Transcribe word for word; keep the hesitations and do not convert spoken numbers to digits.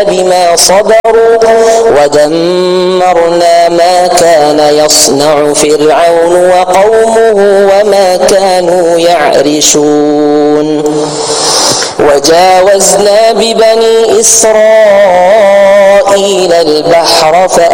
بما صبروا ودمرنا ما كان يصنع فرعون وقومه وما كانوا يعرشون وجاوزنا ببني إسرائيل البحر